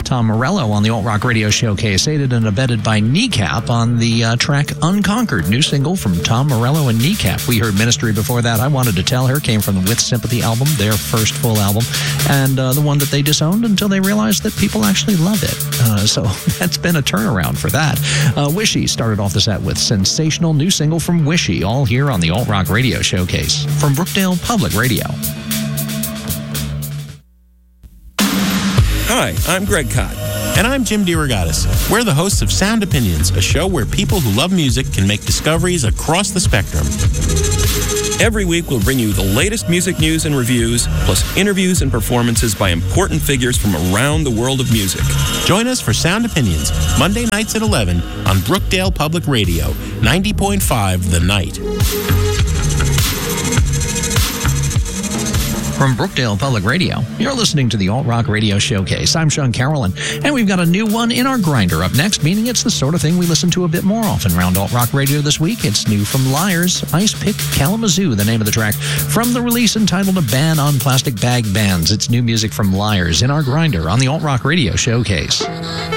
Tom Morello on the Alt Rock Radio Showcase, aided and abetted by Kneecap on the track Unconquered, new single from Tom Morello and Kneecap. We heard Ministry before that. I Wanted to Tell Her came from the With Sympathy album, their first full album, and the one that they disowned until they realized that people actually love it. So that's been a turnaround for that. Wishy started off the set with Sensational, new single from Wishy, all here on the Alt Rock Radio Showcase from Brookdale Public Radio. Hi, I'm Greg Kot. And I'm Jim DeRogatis. We're the hosts of Sound Opinions, a show where people who love music can make discoveries across the spectrum. Every week, we'll bring you the latest music news and reviews, plus interviews and performances by important figures from around the world of music. Join us for Sound Opinions, Monday nights at 11 on Brookdale Public Radio, 90.5 The Night. From Brookdale Public Radio, you're listening to the Alt Rock Radio Showcase. I'm Sean Carolyn, and we've got a new one in our grinder up next, meaning it's the sort of thing we listen to a bit more often around Alt Rock Radio this week. It's new from Liars, Ice Pick Kalamazoo, the name of the track, from the release entitled A Ban on Plastic Bag Bands. It's new music from Liars in our grinder on the Alt Rock Radio Showcase.